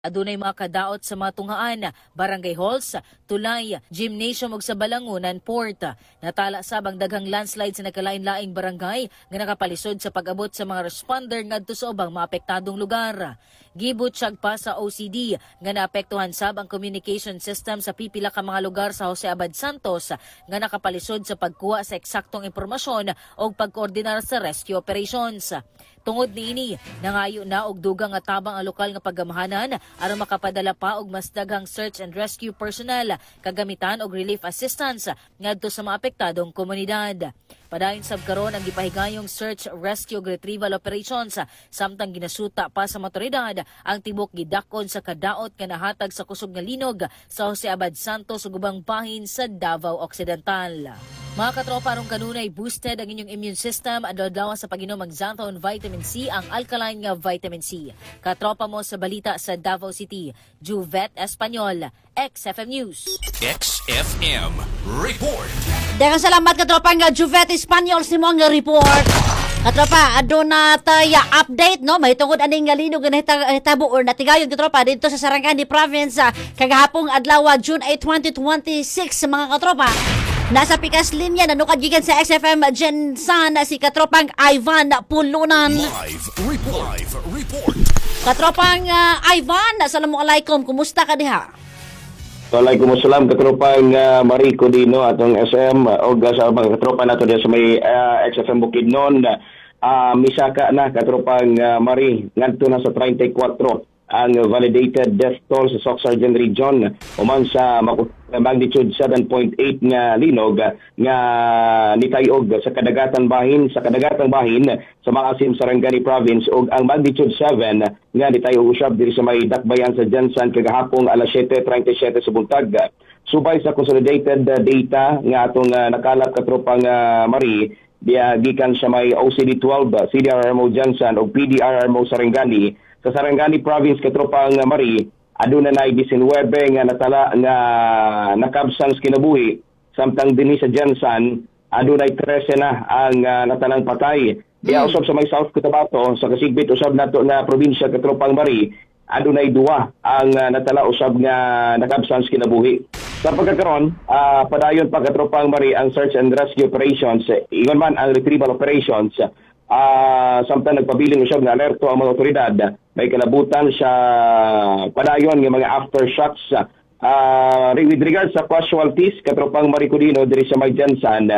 Adunay mga kadaot sa mga tunghaan, barangay halls, tulay, gymnasium ug sa Balangunan Port. Natala sabang daghang landslide sa nakalain-laing barangay nga nakapalisod sa pag-abot sa mga responder ngadto sa ubang maapektadong lugar. Gibutyag pa sa OCD nga naapektuhan sab ang communication system sa pipila ka mga lugar sa Jose Abad Santos nga nakapalisod sa pagkuha sa eksaktong impormasyon o pagkoordinar sa rescue operations. Tungod niini, nangayo na og dugang nga tabang ang lokal nga paggamahanan aron makapadala pa og mas daghang search and rescue personnel, kagamitan og relief assistance ngadto sa mga apektadong komunidad. Padayon sab karon ang gipahigayong search, rescue ug retrieval operations samtang ginasuta pa sa motoridad ang tibok gidakon sa kadaot nga nahatag sa kusog nga linog sa Jose Abad Santos ug ubang bahin sa Davao Occidental. Mga katropa, arong kanunay boosted ang inyong immune system, adlaw-adlaw sa pag-inom ng Xanthone Vitamin C, ang alkaline nga vitamin C. Katropa mo sa balita sa Davao City, Juvet Espanyol, XFM News. XFM Report. Daghang salamat katropa nga Juvet Espanyol si mo nga report. Katropa, aduna tayo update, no? May tungod aning nga linog na hitabo or natigayon katropa dito sa Sarangani Province kagahapong adlaw June 8, 2026 mga katropa. Nasa pikas linya nanukagikan sa XFM Jensan si katropang Ivan Pulunan. Live report. Katropang Ivan, assalamualaikum. Kumusta ka diha? Waalaikumsalam katropang Marico Dino atong SM o sa mga katropa nato diya sa may XFM Bukidnon. Misaka na katropang Mari ngadto na sa 34 ang validated death toll sa Soc Sargent Region uman sa magnitude 7.8 nga linog nga nitayog sa kadagatan bahin sa mga asim Sarangani Province ug ang magnitude 7 nga nitayog usab diri sa may dakbayan sa Jensan kagahapon alas 7:37 sa buntag. Subay sa consolidated data nga atong nakalap katropang Mari diya gikan sa may OCD-12 CDRRMO Jensan ug PDRRMO Sarangani. Sa Sarangani Province katropang Mari, aduna na 19 nga natala nga nakabsang kinabuhi samtang dinhi sa Jensan aduna 13 na ang natalang patay. Diya usab sa may South Cotabato sa kasibit usab nato na probinsya katropang Mari, aduna 2 ang natala usab nga nakabsang kinabuhi. Sa pagkakaron, padayon pa katropang Mari ang search and rescue operations, ingon man ang retrieval operations. Samtang nagpabiling usab nga alerto ang mga otoridad, may kalabutan sa padayon nga mga aftershocks. With regards sa casualties, katropang Maricodino diri sa may Jensan,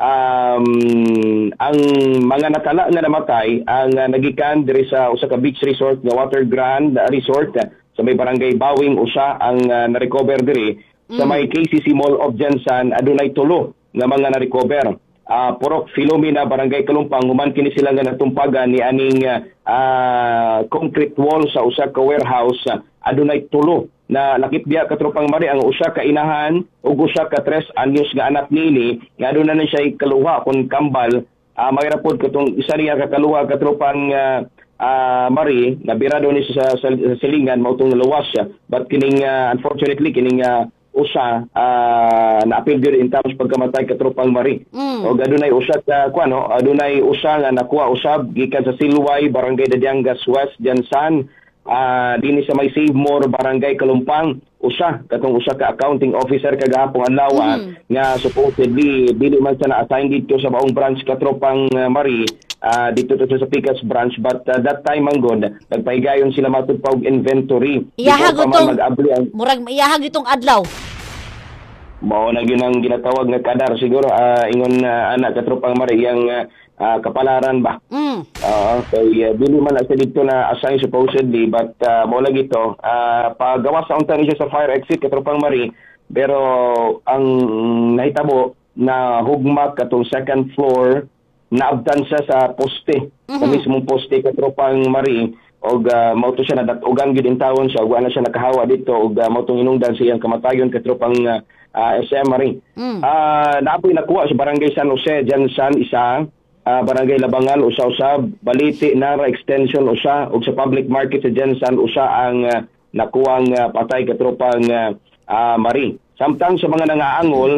ang mga natala nga namatay ang nagikan diri sa usa ka beach resort nga Water Grand Resort sa may barangay Bawing usa ang na-recover diri. Sa may KCC Mall of Jensan adunay 3 nga mga na-recover. Purok Filomena Barangay Kalumpang human kini sila nga natumpagan ni aning concrete wall sa usa ka warehouse. Adunay 3 na lakip biya katropang Mari ang usa ka inahan ug usa ka 3 anyos nga anak nini nga aduna na siya kaluha kun kambal. Mayra pod katong isa niya ka kaluha katropang Mari nabirado ni sa silingan mao tong luwas siya, but kining unfortunately kining usa na-appeal gyud in terms pagkamatay katropang Mari. O adunay usa ka adunay usa nga nakuha usab gikan sa Silway Barangay Dadiangas West Jensan, dinhi sa may Save More Barangay Kalumpang usa ka accounting officer kagahapon adlaw nga supposedly dili man sa na-assign dito sa baong branch katropang Mari dito to sa Picas branch, but that time ang god nagpahigayon sila matud pa og inventory. Iyahag itong adlaw. Mao na gyud ang ginatawag nga kadar siguro ingon anak katropang Mari yang kapalaran ba. Kay dili man sa dito na assign supposedly, but mao lagi to pagawas sa unta niya sa fire exit katropang Mari, pero ang nahitabo na hugmak katong second floor naabtan siya sa poste, sa mismong poste katropang Mari, og mao to siya nadatugan gyud in tawon siya, wala siya nakahawa dito og mao tong hinungdan siyang kamatayon katropang SM Mari. Naapoy nakuha sa barangay San Jose Jensan isa, barangay Labangan usa-usab, Baliti Nara Extension usa, ug sa public market sa Jensan usa ang nakuwang patay katropang Mari. Samtang sa mga nangaangol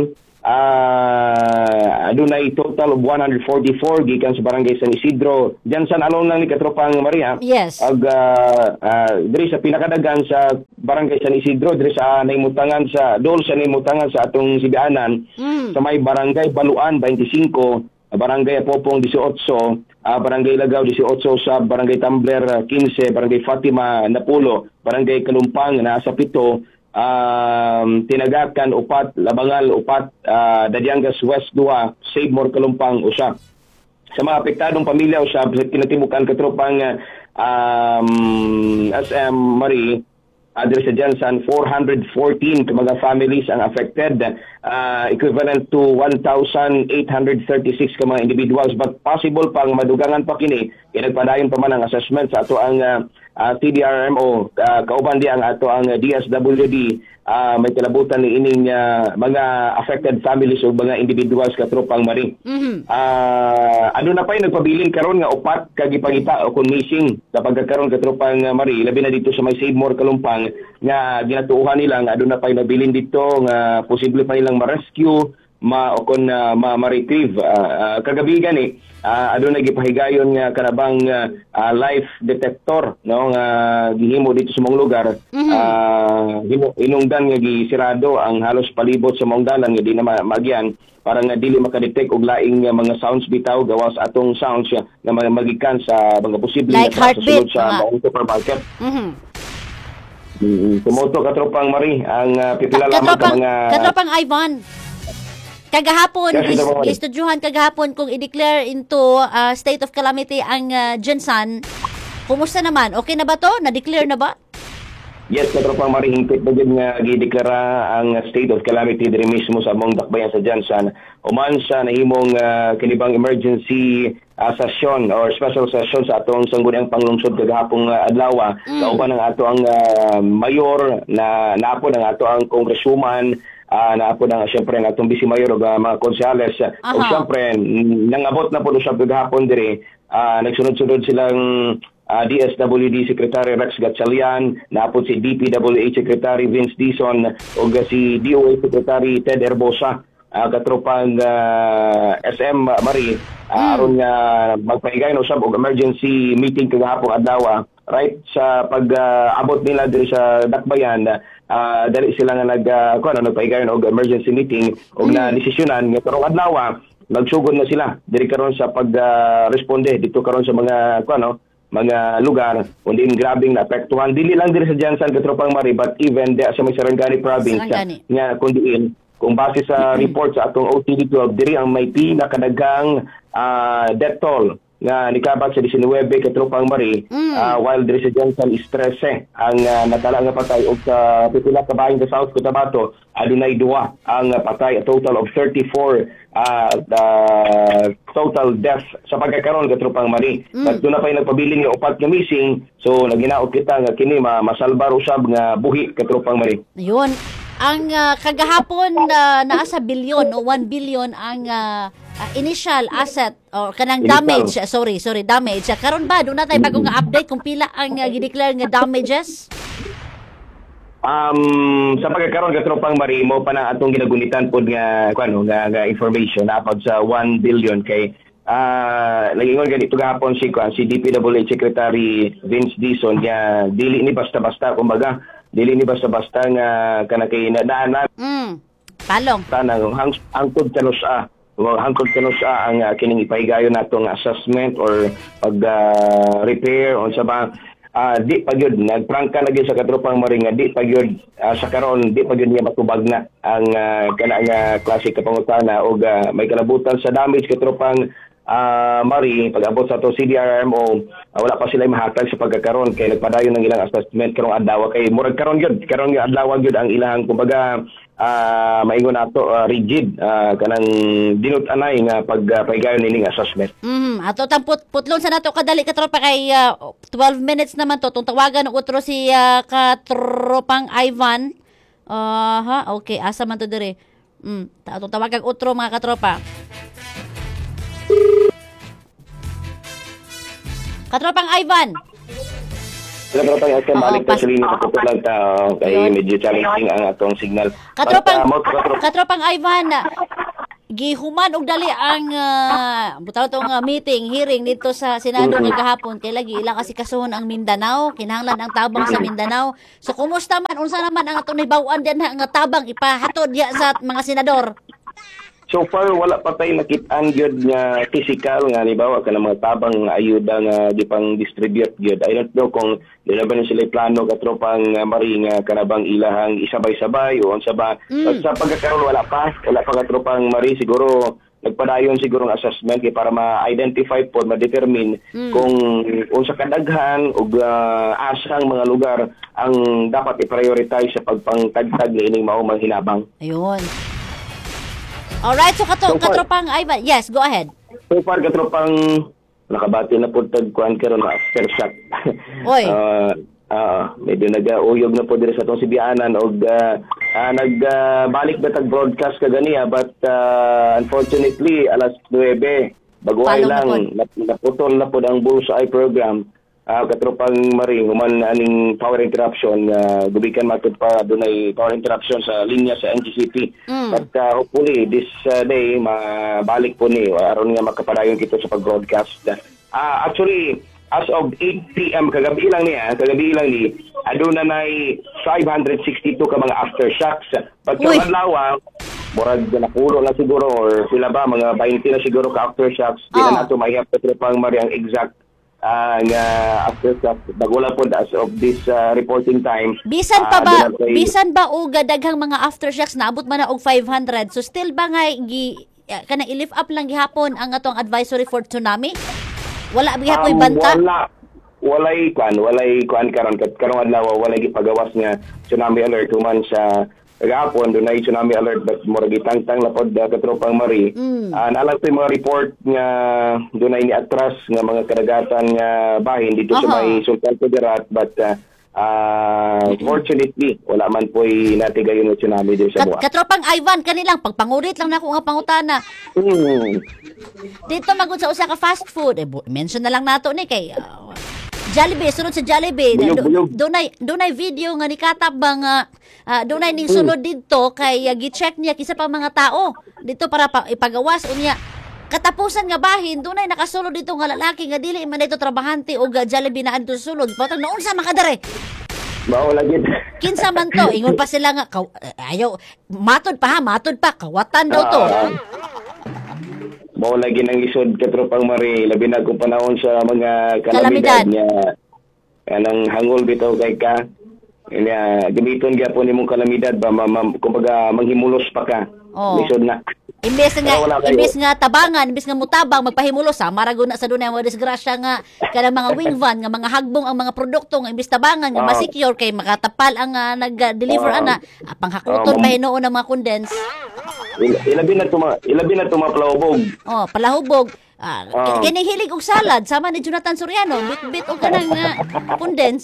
adunay total of 144 gikan sa barangay San Isidro. Diyan sa alone lang ni katropang Maria. Yes. Ag diri sa pinakadagan sa barangay San Isidro, diri sa naimutangan sa atong Sibianan, sa may barangay Baluan 25, barangay Apopong 18, barangay Lagaw 18, sa barangay Tambler 15, barangay Fatima Napulo, barangay Kalumpang nasa 7, Tinagakan 4, Labangal 4, Dadyangas West 2, Save More Kalumpang usa. Sa mga apektadong pamilya usab kinatibukan katropang SM Marie, diri sa Jansan 414 ka mga families ang affected, equivalent to 1,836 ka mga individuals, but possible pang madugangan pa kini. Nagpadayon pa man ang assessment sa ato ang TDRMO, kauban di ang ato ang DSWD. May kalabutan ni ining mga affected families o mga individuals katropang Marie. Ano na pa'y nagpabilin karon nga upat kagipangita o kung missing sa pagkakaroon katropang Marie, labi na dito sa may Save More Kalumpang nga ginatuuhan nila nga aduna pa'y nabilin dito nga posible pa nilang ma-rescue ma-retrieve. Kagabi gani aduna gipahigayon nga kanabang life detector, no, nga gihimo dito sa mong lugar. Inungdan nga gisirado ang halos palibot sa mong dalan nga di na magyan para nga dili makadetect og laing mga sounds bitaw gawas atong sounds nga magikan sa mga posibleng like heartbeat sa mga supermarket. Tumoto katropang Marie ang pipila lamang ka mga katropang Ivan. Kagahapon, istudyuhan kagahapon kung i-declare into state of calamity ang Jansan. Kumusta naman? Okay na ba to? Na-declare na ba? Yes, katropang Marie, hingpit na din nga gideklara ang state of calamity diri mismo sa among dakbayan sa Jansan. Human sa nahimong kinibang emergency session or special session sa atong sangguniang panglungsod kagahapong adlaw. Kauban ang ato ang mayor na naapod ang ato ang congresswoman, naapod ang siyempre ang atong vice mayor o mga konsehales. O siyempre, nangabot na po sa kagahapon diri. Nagsunod-sunod silang DSWD Secretary Rex Gatchalian, naapod si DPWH Secretary Vince Dizon o si DOA Secretary Ted Herbosa, katropang SM Marie, aron nga magpahigay na usab og emergency meeting kagahapon adlaw, right sa pag-abot nila diri sa dakbayan. Dali sila nga nagpahigayon og emergency meeting og na desisyonan nga karong adlaw nagsugod na sila diri karon sa pag-responde dito karon sa mga mga lugar kundi grabing naapektuhan dili lang diri sa Jansan katropang Marie, but even sa may Sarangani province nga kundi kung base sa report sa atong OTD12 diri ang may pinakadaghang death toll nga nikabat sa 19 katropang Marie, while diri sa Jansan is 13 ang natala nga patay og sa pipila ka bahin sa South Cotabato adunay 2 ang patay, a total of 34 total death sa pagkakaroon katropang Marie. But doon na pa'y nagpabiling nga upat nga missing, so naginaot kita nga kini masalbar usab nga buhi katropang Marie. Yun. Ang kagahapon naa sa bilyon o 1 billion ang initial asset or kanang damage. Damage. Karon ba doon na tayo bagong update kung pila ang gideclare nga damages? Sa pagkakaroon katropang Marie, mo pa na atong ginagunitan pod nga information napag sa 1 billion kay nagingon ganito gahapon si DPWH Secretary Vince Dizon nga dili ni basta-basta kumbaga nga kanakay nadaan palong tanang hangtod kanusa ang kining ipahigayon natong assessment or pag repair on sa ba. Di pa yun, nagprangka lagi sa katropang Marie nga di pa yun sa karon di pa yun niya matubag na ang kanang klase kapangutana o may kalabutan sa damage katropang Marie. Pag-abot sa to CDRMO, wala pa sila mahatag sa pagkakaroon kay nagpadayon ng ilang assessment karong adlaw kay murag karon yung adlaw gyud ang ilang kumbaga maingon nato rigid kanang dinut-anay nga pagpahigayon nining assessment. Ato tang putlon sa nato kadali katropa kay 12 minutes naman to tawagan og utro si katropang Ivan. Okay, asa man to dire. Atong tawagan utro mga katropa. Katropang Ivan. Katropang Ivan, balik ta sa linya lang ta kay medyo challenging ang atong signal. Katropang Ivan, gihuman og dali ang butaw tong meeting, hearing dito sa Senado nga gahapon kay lagi ila kasi kasuhon ang Mindanao, kinahanglan ang tabang sa Mindanao. So kumusta man unsa naman ang atong nahibaw-an diyan nga tabang ipahatod diya sa mga senador? So far wala pa tay nakit-an gyud nga physical nga halimbawa kana mga tabang ayuda nga gipang distribute gyud. I don't know kung dili ba na sila plano katropang Mari nga kanabang ilahang isabay-sabay o unsa ba. But sa pagkakaroon wala pa katropang Mari, siguro nagpadayon siguro ng assessment kay para ma-identify po, ma-determine kung unsa kadaghan og asang mga lugar ang dapat i-prioritize sa pagpangtagtag ni ining mao mga hinabang. Ayun. Alright, so katropang Ivan, yes, go ahead. So far katropang nakabati na po tagkuan karon na aftershock. Oy. Medyo nag-uyog na po diri sa atong Sibianan og nagbalik ba tag broadcast kaganiya, but unfortunately alas 9 baguhay lang naputol na po ang Bullseye program. Katropang Mari, human aning power interruption, gubikan matod pa dunay power interruption sa linya sa NGCP. But hopefully this day mabalik po ni aron nga makapadayon kito sa pag-broadcast. Actually as of 8 PM kagabi lang ni aduna nay 562 ka mga aftershocks. But sa adlaw murag nakulo na siguro or sila ba mga 20 na siguro ka aftershocks. Di na nato mahiyap katropang Mari ang exact nga aftershock bagula po as of this reporting time. Bisan ba og daghang mga aftershocks naabot man na og 500, so still ba nga kana i-lift up lang gihapon ang atong advisory for tsunami? Wala gihapon banta? Walay kuan karong adlaw walay gipagawas nga tsunami alert human sa gahapon dunay tsunami alert but murag gitangtang na pod katropang Mari. Nalang po mga report nga dunay ni atras nga mga kadagatan nga bahin dito sa may Sultan Kudarat, but fortunately wala man po natigayon nga tsunami dito sa buwan. Katropang Ivan, kanilang pagpangulit lang nako nga pangutana. Dito magud sa usa ka fast food, mention na lang nato ni kay Jollibee, sunod sa Jollibee. Dunay video nga nikatap ba nga dunay ning sunod dito kay gi-check niya kisa pa mga tao dito para ipagawas unya. Katapusan nga bahin dunay nakasulod dito nga lalaki nga dili man dito trabahante og Jollibee na adto sulod. Patag na unsa makadare? Mao lagi. Kinsa man to? Ingon pa sila nga ayaw matod pa kawatan daw to. Mao lagi nang isod katropang Mari, labi na kung panahon sa mga kalamidad niya. Anang hangol bitaw kay ka. Gamiton gyapon nimong kalamidad ba kumbaga manghimulos pa ka. Isod na. Imbes nga tabangan, imbes nga mutabang magpahimulos marago na sa dunay mga disgrasya nga kanang mga wing van nga mga hagbong ang mga produkto nga imbes tabangan nga ma-secure kay makatapal ang nag-deliver ana panghakuton pa hinuon ang mga condense. Ilabi na tumapalahubog. Palahubog. Kining hilig og salad sama ni Jonathan Soriano, bit og kanang condense.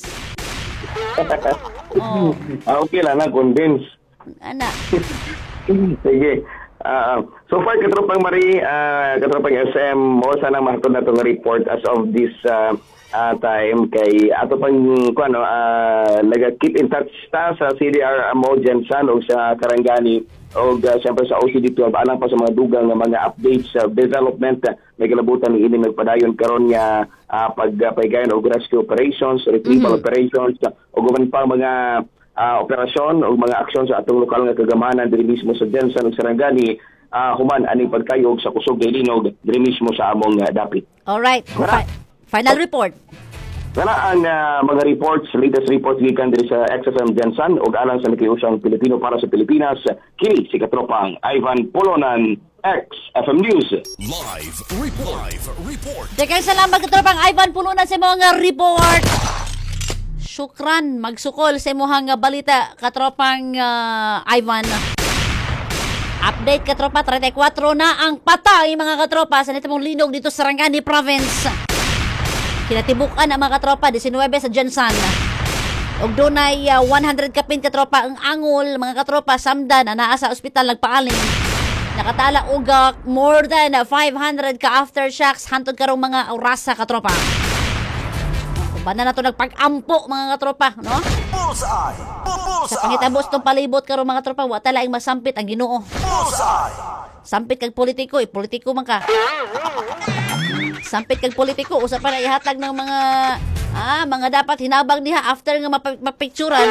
Okay lang na condense. Ana. Sige. So far katropang Mari, katropang SM, mo sana mahatod na itong report as of this time kay ato pang nag-keep in touch ta sa CDR Amo Jensan o sa Karangani o siyempre sa OCD12 alang pa sa mga dugang nga mga updates sa development may kalabutan ni ini nagpadayon karon nga pagpaygayon og rescue operations, retrieval operations o guman pa mga operasyon o mga aksyon sa atong lokal nga kagamanan diri mismo sa Jensan ug Sarangani human aning pagkayog sa kusog kay linog diri mismo sa among dapit. All right. Final report. Ang mga latest reports gikan diri sa XFM Jensan ug alang sa nakiusang Pilipino para sa Pilipinas, kini si katropang Ivan Polonan, XFM News. Live report. Daghang salamat katropang Ivan Polonan sa mga report. Syukran, magsukol sa imong balita katropang Ivan. Update katropa, 34 na ang patay mga katropa sa nitong linog dito sa Sarangani Province. Kinatibukan ang mga katropa 19 sa Jensan. Og dunay 100 kapin katropa ang angol mga katropa samdan naa sa ospital nagpaaling. Nakatala og more than 500 ka aftershocks hantod karong mga oras sa katropa. Banda na to nagpag-ampo mga katropa, no? Bullseye. Sa pangitabos tong palibot karong mga katropa wa ta laing masampit ang Ginoo. Bullseye. Sampit kag politiko, politiko man ka. Sampit kag politiko, usa pa na ihatag ng mga dapat hinabang diha after nga mapicturan.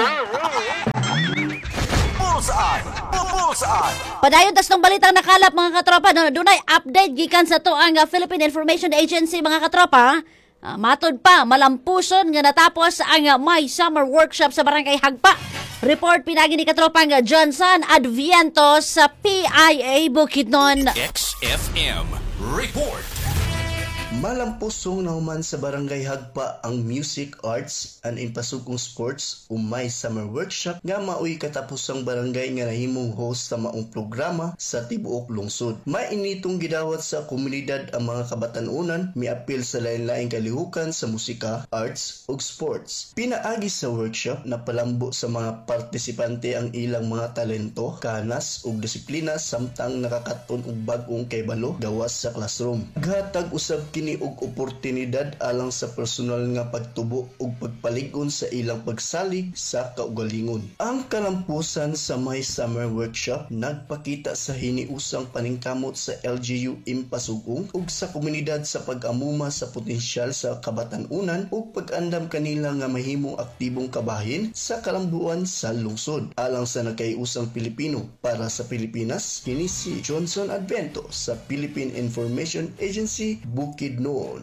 Bullseye! Bullseye! Padayon tas ng balitang nakalap mga katropa, dunay update gikan sa to ang Philippine Information Agency mga katropa. Matod pa, malampuson nga natapos ang My Summer Workshop sa Barangay Hagpa. Report pinagi ni katropang Johnson Adviento sa PIA Bukidnon. XFM Report. Malampusong nahuman sa Barangay Hagpa ang Music Arts and Impasugong Sports o My Summer Workshop nga maoy katapusang barangay nga nahimong host sa maong programa sa tibuok lungsod. Mainitong gidawat sa komunidad ang mga kabatanunan, miapil sa lain-laing kalihukan sa musika, arts ug sports. Pinaagi sa workshop na palambo sa mga partisipante ang ilang mga talento, kanas ug disiplina samtang nakakaton og bag-ong kaybalo gawas sa classroom. Gatag usab kini og oportunidad alang sa personal nga pagtubo ug pagpaligon sa ilang pagsalig sa kaugalingon. Ang kalampusan sa My Summer Workshop nagpakita sa hiniusang paningkamot sa LGU Impasugong ug sa komunidad sa pag-amuma sa potensyal sa kabatanunan ug pag-andam kanila nga mahimong aktibong kabahin sa kalambuan sa lungsod. Alang sa nagkaiusang Pilipino para sa Pilipinas, kini si Johnson Adviento sa Philippine Information Agency Bukidnon.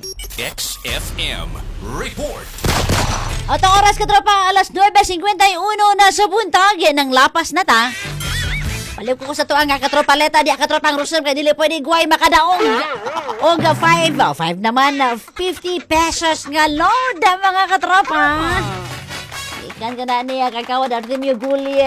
XFM Report. At ang oras katropa, alas 9:51 na sa buntag ng lapas na ta. Paliw ko sa tuang nga katropa leta, di katropang Rosem kay dili pwede guway makadaong. Og 5 naman, 50 pesos nga load mga katropa. Ikan ka na niya, kakawad Artemio Guli.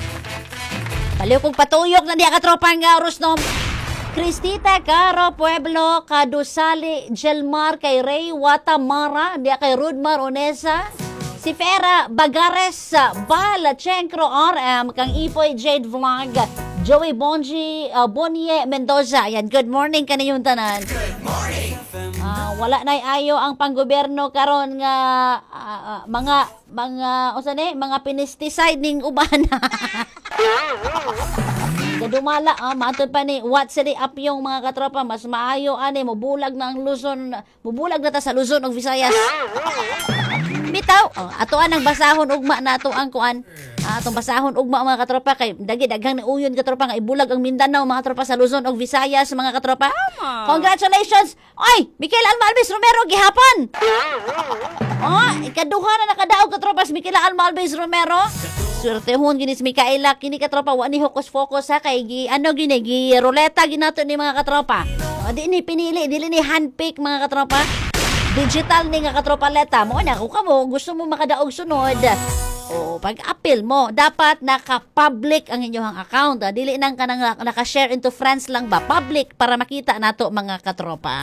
Paliw kong patuyok na di katropang Rosnom. Cristita Caro Pueblo, Kadusali, Jelmar, kay Ray Watamara, diya kay Rudmar Onesa, si Fera Bagares, Bal Chenkro RM, kang Ipoy Jade Vlog, Joey Bonnie Mendoza. Yan, good morning kaniyong tanan. Good morning. Wala na ayo ang panggobyerno karon nga mga pesticide ning uban. Gadumala, matod pa ni what's the up yung mga katropa, mas maayo ani mubulag na ang Luzon, mubulag na ta sa Luzon ug Visayas. Bitaw, atoan ang basahon ugma na ato ang kuan. Atong basahon ugma mga katropa kay daghang ni uyon katropa nga ibulag ang Mindanao mga katropa sa Luzon ug Visayas mga katropa. Congratulations. Oy, Mikel Alma Alves Romero gihapon. Ikaduha na nakadaog katropa si Mikel Alma Alves Romero. Swertehon gini si Mikaela kini katropa wa ni hokus focus ha kay gi ruleta ginato ni mga katropa. Di ni pinili, dili ni handpick mga katropa. Digital ni nga katropa leta mo na kung kamo gusto mo makadaog sunod. Pag-appeal mo, dapat naka-public ang inyong account. Dili nang kanang naka-share into friends lang ba? Public para makita nato mga katropa.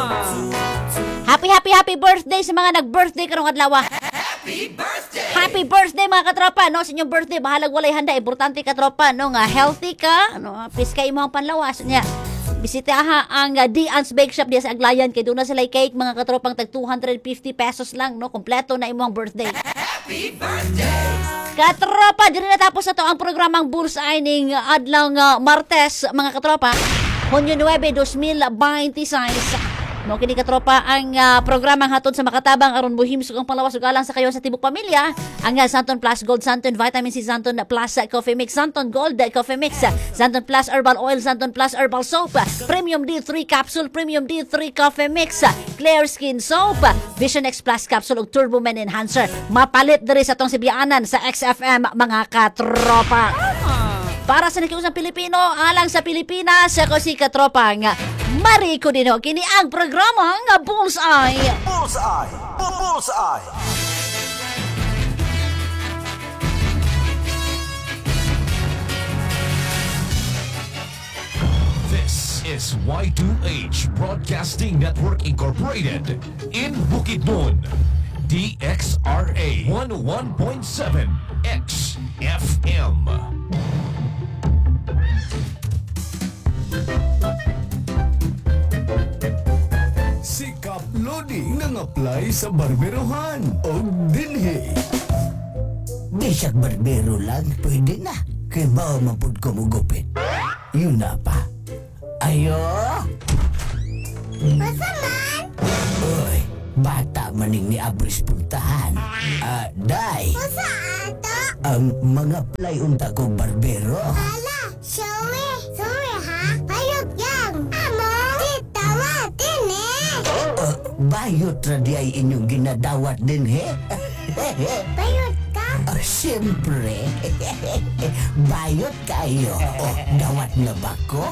Happy birthday sa mga nag-birthday karong adlaw. Happy birthday mga katropa, no? Sa inyong birthday, bahalag walay handa. Importante katropa, no? Nga healthy ka, no? Please kayo mo ang panlawas niya. Bisitaha ang Dian's Bake Shop diya sa Aglayan. Kaya doon na sila cake, mga katropang tag 250 pesos lang, no? Kompleto na imong birthday. Happy birthday! Katropa, dito na tapos na to ang programang Bullseye ning adlaw nga Martes, mga katropa. Hunyo 9, 2026. No, kini katropa ang programang hatod sa makatabang aron buhim sugang panglawas ug alang sa kayo sa tibok pamilya. Ang Santon Plus Gold, Santon Vitamin C, Santon Plus Coffee Mix, Santon Gold Coffee Mix, Santon Plus Herbal Oil, Santon Plus Herbal Soap, Premium D3 Capsule, Premium D3 Coffee Mix, Clear Skin Soap, Vision X Plus Capsule ug Turbo Men Enhancer. Mapalit diri sa tong sibiyaanan sa XFM mga katropa. Para sa nakiusang Pilipino, alang sa Pilipinas, ako si katropang Mariko Dino. Kini ang programang Bullseye. Bullseye! Bullseye! This is Y2H Broadcasting Network Incorporated in Bukidnon. DXRA 101.7 XFM. Sikap Lodi nang apply sa barberohan o dinhi. Di siya barbero lang, pwede na. Kaya ba mapud ko mugupit? Yun na pa. Ayo. Uy, bata maning ni Abris puntahan. Day. Masa ato? Ang mga play unta kong barbero. Hala, sorry. Sorry ha? Payog yang. Amo, ditawat din Bayot ra di ay inyong ginadawat din he. Payog ka? Siyempre. Bayot kayo. Dawat na ba ko?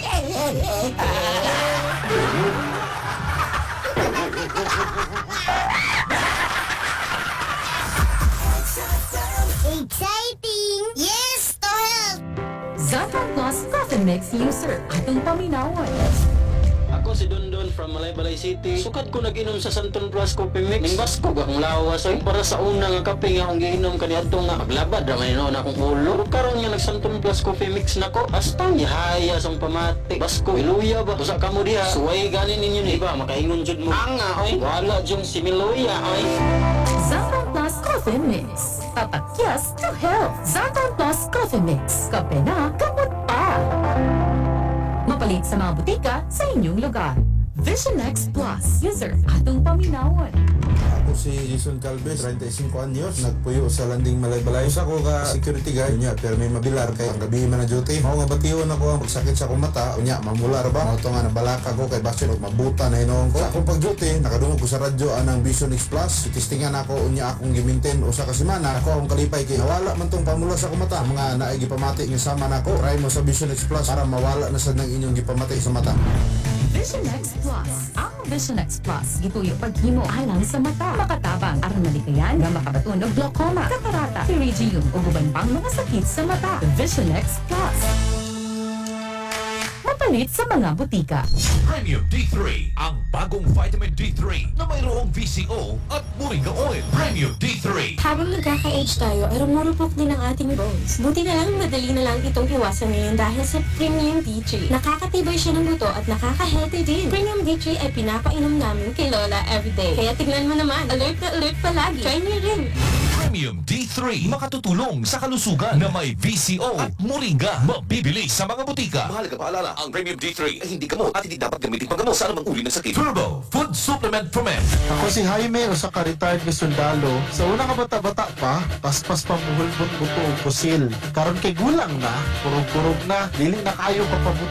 Exciting! Yes, to help! Zatan Plus Coffee Mix user atong paminawan. Ako si Dondon from Malaybalay City. Sukat ko nag-inom sa Santon Plus Coffee Mix. Ning basko ang lawas ay para sa una nga kape nga akong giinom kaniadto nga maglabad ra man noon akong ulo. Pero karon nga nag Santon Plus Coffee Mix nako. Hasta haya sang pamati. Basko iluya ba? Usa ka mo diha. Suway ganin ninyo ni ba makaingon jud mo. Anga oy. Wala jung si Miluya oy. Zatan Plus Coffee Mix. Tatakyas to health. Zatan Plus Coffee Mix. Kape na, gamot pa. Mapalit sa mga butika sa inyong lugar. Vision X Plus. User atong paminawan. Ako si Jason Calves, 35 anyos, nagpuyo sa landing Malaybalay. Isa ko ka security guard niya, pero may mabilar kay ang gabi man na duty. Mao nga batiyon ako ang pagsakit sa akong mata, unya mamular ba? Mao to nga nabalaka ko kay basin og mabuta na hinoon ko. Sa akong pag-duty, nakadungog ko sa radyo anang Vision X Plus. Itistingan ako unya akong giminten usa ka semana. Ako akong kalipay kay nawala man tong pamula sa akong mata. Mga naay gipamati nga sama nako. Try mo sa Vision X Plus para mawala na sad nang inyong gipamati sa mata. Vision X Plus. Ang Vision X Plus gituyo paghimo alang sa mata. Makatabang aron malikayan nga makabaton og glaucoma, katarata, pterygium ug uban pang mga sakit sa mata. Vision X Plus. Mapalit sa mga butika. Premium D3, ang bagong vitamin D3 na mayroong VCO at Moringa Oil. Premium D3. Habang nagkaka-age tayo, ay rumurupok din ang ating bones. Buti na lang, madali na lang itong iwasan ngayon dahil sa Premium D3. Nakakatibay siya ng buto at nakaka-healthy din. Premium D3 ay pinapainom namin kay Lola everyday. Kaya tignan mo naman, alert na alert palagi. Try niyo rin. Premium D3, makatutulong sa kalusugan na may VCO at Moringa. Mabibili sa mga butika. Mahalaga paalala, ang Premium D3 ay hindi gamot at hindi dapat gamitin panggamot sa anumang uri ng sakit. Turbo Food Supplement for Men. Ako si Jaime, usa ka retired na sundalo. Sa una ka bata-bata pa, paspas pa muhulbot buto og pusil. Karon kay gulang na, kurog-kurog na, dili na kayo papabuti.